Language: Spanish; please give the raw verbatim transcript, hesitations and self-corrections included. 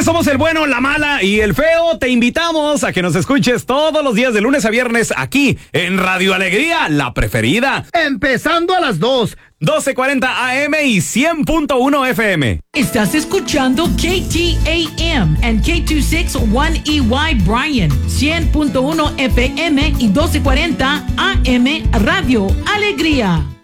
somos el bueno, la mala y el feo. Te invitamos a que nos escuches todos los días de lunes a viernes aquí en Radio Alegría, la preferida. Empezando a las dos. doce cuarenta A M y cien punto uno F M. Estás escuchando K T A M and K dos sesenta y uno E Y Bryan, cien punto uno F M y doce cuarenta A M Radio Alegría.